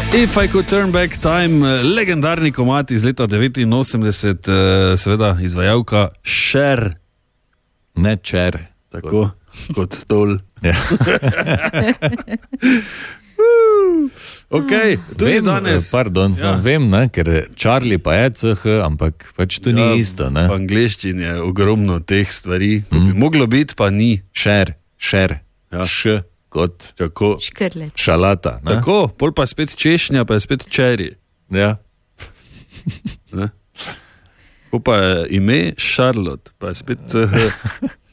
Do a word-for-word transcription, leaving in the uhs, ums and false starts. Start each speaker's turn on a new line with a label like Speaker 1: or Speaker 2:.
Speaker 1: If I Could Turn Back Time, legendarni komad iz leta devetinosemdeset, seveda izvajalka Cher.
Speaker 2: Ne Cher.
Speaker 1: Tako, kot stol.
Speaker 2: Ja.
Speaker 1: Ok, tudi
Speaker 2: vem,
Speaker 1: danes.
Speaker 2: Pardon, ja. Vem, ne, ker Charlie pa je C H, ampak pač to
Speaker 1: Ja,
Speaker 2: ni isto. Ne?
Speaker 1: V angleščini je ogromno teh stvari, ko bi
Speaker 2: Mm.
Speaker 1: moglo biti, pa ni.
Speaker 2: Cher, Cher,
Speaker 1: Ja.
Speaker 2: Š kot
Speaker 1: Tako,
Speaker 3: Škrlec.
Speaker 2: šalata. Ne?
Speaker 1: tako, pol pa je spet češnja, pa je spet cherry.
Speaker 2: Ja.
Speaker 1: Ne? Pol pa je ime Charlotte, pa je spet C H.